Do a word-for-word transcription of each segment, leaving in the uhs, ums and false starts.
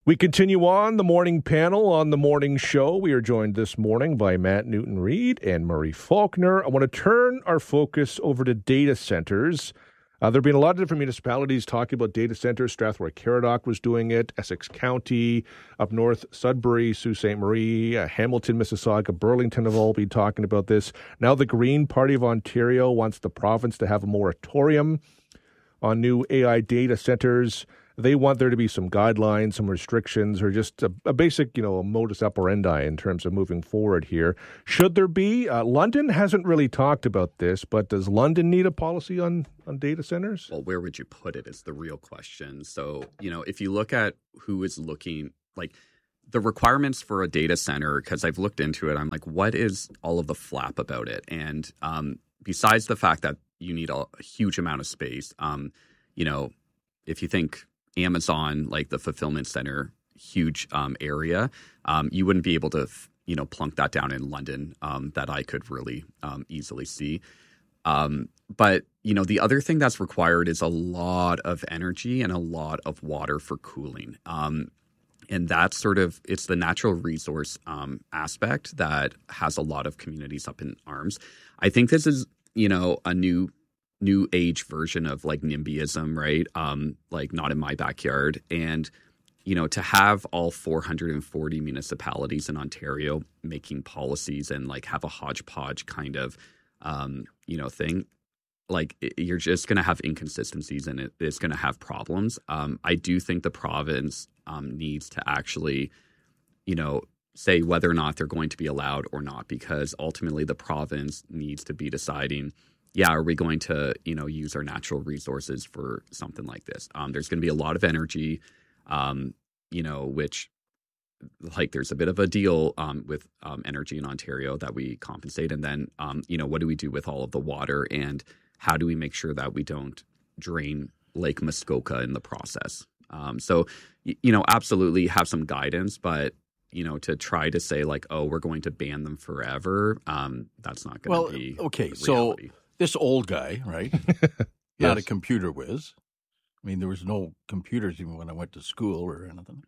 We continue on the morning panel on the morning show. We are joined this morning by Matt Newton-Reed and Murray Faulkner. I want to turn our focus over to data centers. Uh, there have been a lot of different municipalities talking about data centers. Strathroy-Caradoc was doing it, Essex County, up north, Sudbury, Sault Ste. Marie, uh, Hamilton, Mississauga, Burlington have all been talking about this. Now the Green Party of Ontario wants the province to have a moratorium on new A I data centers. They want there to be some guidelines, some restrictions, or just a, a basic, you know, a modus operandi in terms of moving forward here. Should there be? Uh, London hasn't really talked about this, but does London need a policy on, on data centers? Well, where would you put it is the real question. So, you know, if you look at who is looking, like the requirements for a data center, because I've looked into it, I'm like, what is all of the flap about it? And um, besides the fact that you need a, a huge amount of space, um, you know, if you think Amazon, like the fulfillment center, huge um, area, um, you wouldn't be able to, you know, plunk that down in London um, that I could really um, easily see. Um, but, you know, the other thing that's required is a lot of energy and a lot of water for cooling. Um, and that's sort of, it's the natural resource um, aspect that has a lot of communities up in arms. I think this is, you know, a new new age version of like NIMBYism, right? Um, like not in my backyard. And, you know, to have all four hundred forty municipalities in Ontario making policies and like have a hodgepodge kind of, um, you know, thing, like it, you're just going to have inconsistencies and it, it's going to have problems. Um, I do think the province um, needs to actually, you know, say whether or not they're going to be allowed or not, because ultimately the province needs to be deciding, yeah, are we going to, you know, use our natural resources for something like this? Um, there's going to be a lot of energy, um, you know, which like there's a bit of a deal um, with um, energy in Ontario that we compensate. And then, um, you know, what do we do with all of the water and how do we make sure that we don't drain Lake Muskoka in the process? Um, so, you know, absolutely have some guidance, but you know, to try to say like, oh, we're going to ban them forever, um, that's not going to well, be okay, reality. So this old guy, right, Yes. not a computer whiz. I mean, there was no computers even when I went to school or anything.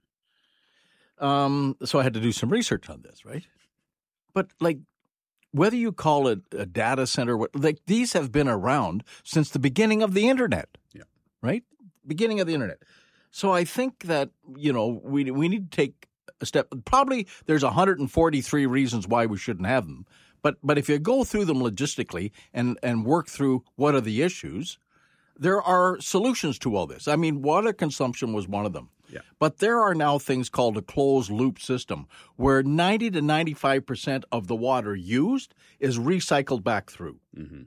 Um, so I had to do some research on this, right? But like, whether you call it a data center, what, like these have been around since the beginning of the internet, Yeah. right? Beginning of the internet. So I think that, you know, we we need to take a step. Probably there's one hundred forty-three reasons why we shouldn't have them. But but if you go through them logistically and, and work through what are the issues, there are solutions to all this. I mean, water consumption was one of them. Yeah. But there are now things called a closed-loop system where ninety to ninety-five percent of the water used is recycled back through. Mm-hmm.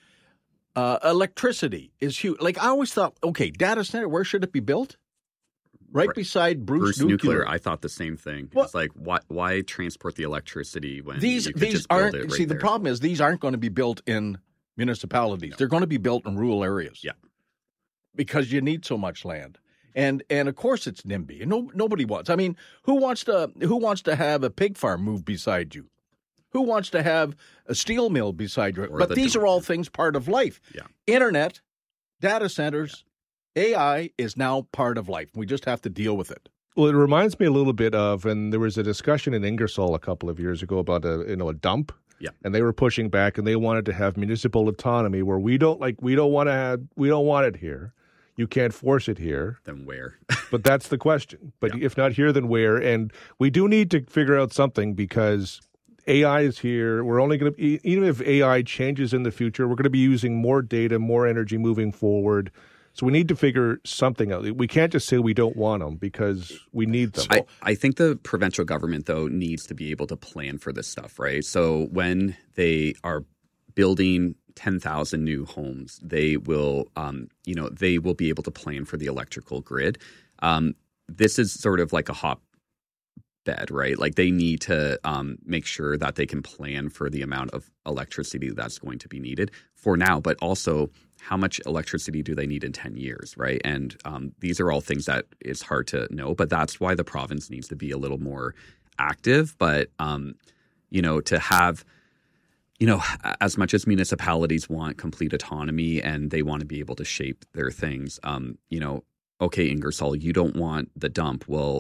Uh, electricity is huge. Like I always thought, okay, data center, where should it be built? Right, right. beside Bruce, Bruce Nuclear. Nuclear. I thought the same thing. Well, it's like, why, why transport the electricity when these you could these just build aren't? it right see, there? the problem is these aren't going to be built in municipalities. No. They're going to be built in rural areas. Yeah, because you need so much land, and and of course it's NIMBY. No, nobody wants. I mean, who wants to who wants to have a pig farm move beside you? Who wants to have a steel mill beside you? Or But the these dog. are all things part of life. Yeah. Internet, data centers, A I is now part of life. We just have to deal with it. Well, it reminds me a little bit of, and there was a discussion in Ingersoll a couple of years ago about a you know a dump. Yeah. And they were pushing back, and they wanted to have municipal autonomy, where we don't like we don't want to have we don't want it here. You can't force it here. Then where? But that's the question. But Yeah. if not here, then where? And we do need to figure out something, because A I is here. We're only going to, even if A I changes in the future, we're going to be using more data, more energy moving forward. So we need to figure something out. We can't just say we don't want them, because we need them. I, I think the provincial government, though, needs to be able to plan for this stuff, right? So when they are building ten thousand new homes, they will, um, you know, they will be able to plan for the electrical grid. Um, this is sort of like a hotbed, right? Like they need to um, make sure that they can plan for the amount of electricity that's going to be needed for now, but also how much electricity do they need in ten years, right? And um, these are all things that is hard to know, but that's why the province needs to be a little more active. But, um, you know, to have, you know, as much as municipalities want complete autonomy and they want to be able to shape their things, um, you know, okay, Ingersoll, you don't want the dump. Well,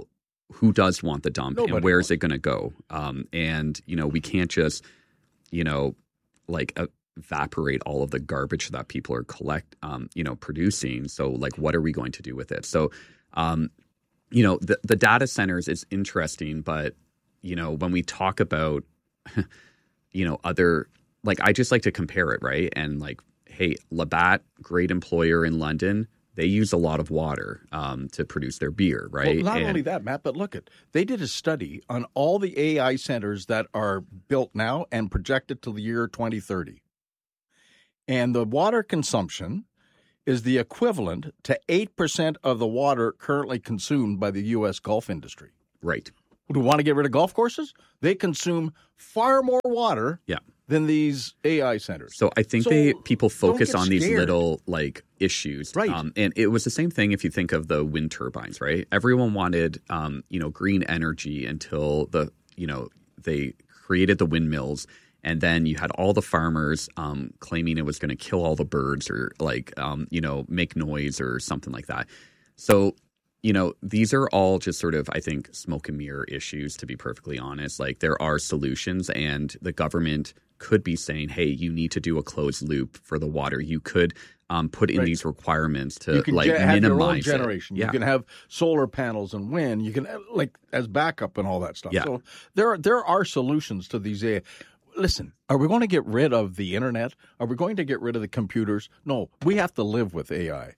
who does want the dump Nobody and where wants. is it going to go? Um, and, you know, we can't just, you know, like uh, evaporate all of the garbage that people are collect, um, you know, producing. So like, what are we going to do with it? So, um, you know, the, the data centers is interesting, but, you know, when we talk about, you know, other, like, I just like to compare it, right? And like, hey, Labatt, great employer in London, they use a lot of water um, to produce their beer, right? Well, not and, only that, Matt, but look at they did a study on all the A I centers that are built now and projected to the year twenty thirty. And the water consumption is the equivalent to eight percent of the water currently consumed by the U S golf industry. Right. Do we want to get rid of golf courses? They consume far more water Yeah. than these A I centers. So I think So they people focus don't get on these scared. little like issues, Right. Um, and it was the same thing if you think of the wind turbines, right? Everyone wanted, um, you know, green energy until the, you know, they created the windmills, and then you had all the farmers um, claiming it was going to kill all the birds or like, um, you know, make noise or something like that. So, you know, these are all just sort of, I think, smoke and mirror issues, to be perfectly honest. Like there are solutions, and the government could be saying, hey, you need to do a closed loop for the water. You could um, put in Right. these requirements to you can like ge- have your own minimize generation. it. Yeah. You can have solar panels and wind. You can uh, like as backup and all that stuff. Yeah. So there are, there are solutions to these. A I. Listen, are we going to get rid of the internet? Are we going to get rid of the computers? No, we have to live with A I.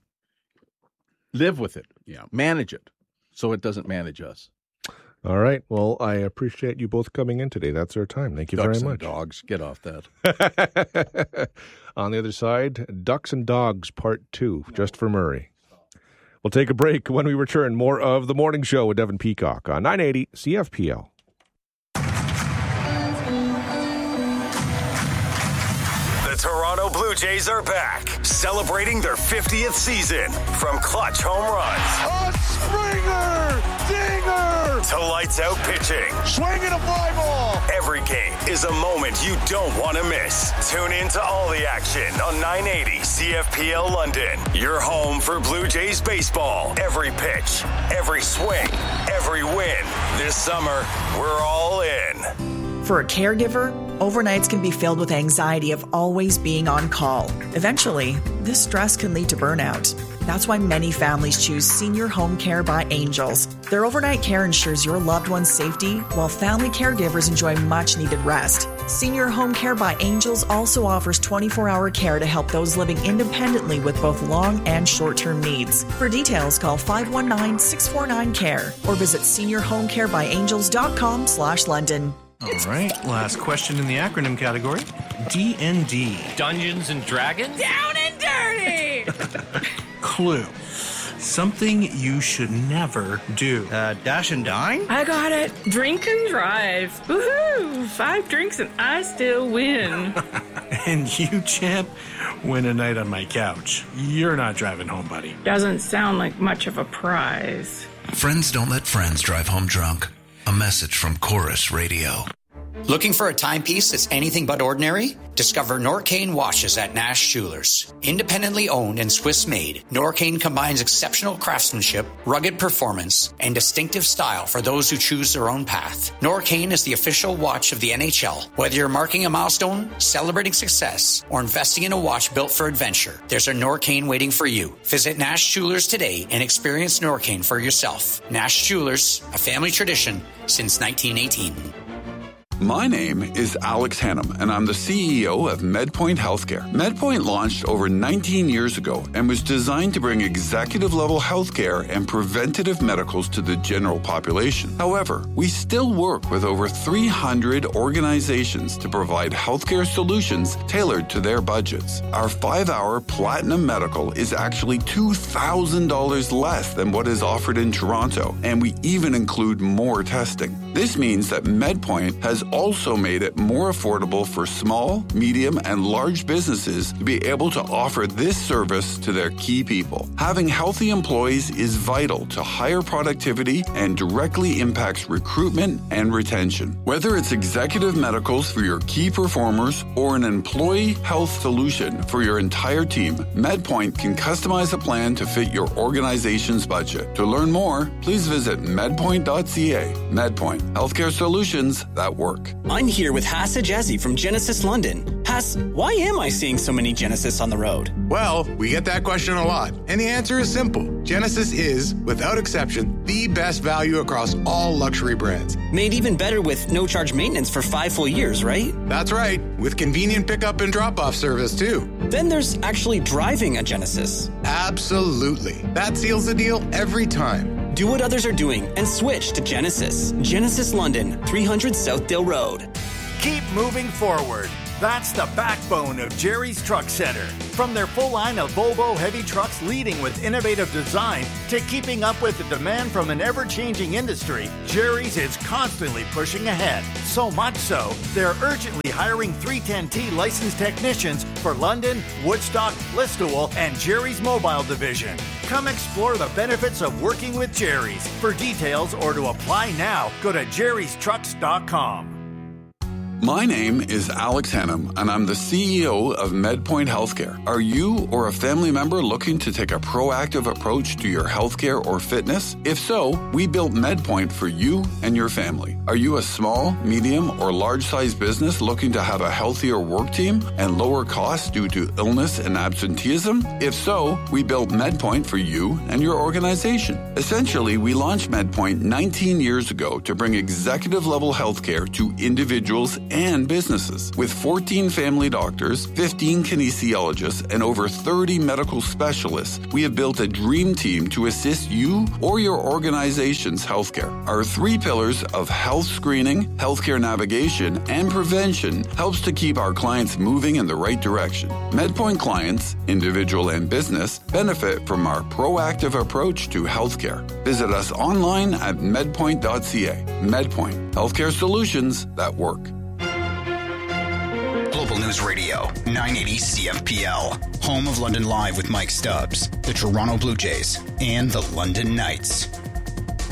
Live with it. Yeah. Manage it so it doesn't manage us. All right. Well, I appreciate you both coming in today. That's our time. Thank you Ducks very and much. dogs, get off that. On the other side, Ducks and Dogs Part two, just for Murray. We'll take a break. When we return, more of The Morning Show with Devin Peacock on nine eighty C F P L. The Toronto Blue Jays are back, celebrating their fiftieth season. From clutch home runs A Springer! Dinger! to lights out pitching, Swinging a fly ball! every game is a moment you don't want to miss. Tune in to all the action on nine eighty C F P L London. Your home for Blue Jays baseball. Every pitch, every swing, every win. This summer, we're all in. For a caregiver, overnights can be filled with anxiety of always being on call. Eventually, this stress can lead to burnout. That's why many families choose Senior Home Care by Angels. Their overnight care ensures your loved one's safety, while family caregivers enjoy much-needed rest. Senior Home Care by Angels also offers twenty-four hour care to help those living independently with both long and short-term needs. For details, call five one nine, six four nine, C A R E or visit senior home care by angels dot com slash London. All right, last question in the acronym category. D and D. Dungeons and Dragons? Down and dirty! Clue. Something you should never do. Uh, dash and dine? I got it. Drink and drive. Woohoo! Five drinks and I still win. And you, champ, win a night on my couch. You're not driving home, buddy. Doesn't sound like much of a prize. Friends don't let friends drive home drunk. A message from Chorus Radio. Looking for a timepiece that's anything but ordinary? Discover Norcane watches at Nash Jewelers. Independently owned and Swiss-made, Norcane combines exceptional craftsmanship, rugged performance, and distinctive style for those who choose their own path. Norcane is the official watch of the N H L. Whether you're marking a milestone, celebrating success, or investing in a watch built for adventure, there's a Norcane waiting for you. Visit Nash Jewelers today and experience Norcane for yourself. Nash Jewelers, a family tradition since nineteen eighteen. My name is Alex Hannum, and I'm the C E O of MedPoint Healthcare. MedPoint launched over nineteen years ago and was designed to bring executive-level healthcare and preventative medicals to the general population. However, we still work with over three hundred organizations to provide healthcare solutions tailored to their budgets. Our five-hour Platinum Medical is actually two thousand dollars less than what is offered in Toronto, and we even include more testing. This means that MedPoint has also made it more affordable for small, medium, and large businesses to be able to offer this service to their key people. Having healthy employees is vital to higher productivity and directly impacts recruitment and retention. Whether it's executive medicals for your key performers or an employee health solution for your entire team, MedPoint can customize a plan to fit your organization's budget. To learn more, please visit medpoint dot c a. MedPoint, healthcare solutions that work. I'm here with Hass Ajazi from Genesis London. Hass, why am I seeing so many Genesis on the road? Well, we get that question a lot, and the answer is simple. Genesis is, without exception, the best value across all luxury brands. Made even better with no-charge maintenance for five full years, right? That's right, with convenient pickup and drop-off service, too. Then there's actually driving a Genesis. Absolutely. That seals the deal every time. Do what others are doing and switch to Genesis. Genesis London, three hundred Southdale Road. Keep moving forward. That's the backbone of Jerry's Truck Center. From their full line of Volvo heavy trucks leading with innovative design to keeping up with the demand from an ever-changing industry, Jerry's is constantly pushing ahead. So much so, they're urgently hiring three ten T licensed technicians for London, Woodstock, Listowel, and Jerry's Mobile Division. Come explore the benefits of working with Jerry's. For details or to apply now, go to jerrys trucks dot com. My name is Alex Hannum, and I'm the C E O of MedPoint Healthcare. Are you or a family member looking to take a proactive approach to your healthcare or fitness? If so, we built MedPoint for you and your family. Are you a small, medium, or large-sized business looking to have a healthier work team and lower costs due to illness and absenteeism? If so, we built MedPoint for you and your organization. Essentially, we launched MedPoint nineteen years ago to bring executive-level healthcare to individuals and businesses. With fourteen family doctors, fifteen kinesiologists, and over thirty medical specialists, we have built a dream team to assist you or your organization's healthcare. Our three pillars of health screening, healthcare navigation, and prevention helps to keep our clients moving in the right direction. MedPoint clients, individual and business, benefit from our proactive approach to healthcare. Visit us online at medpoint dot c a. MedPoint, healthcare solutions that work. Global News Radio, nine eighty C F P L, home of London Live with Mike Stubbs, the Toronto Blue Jays, and the London Knights.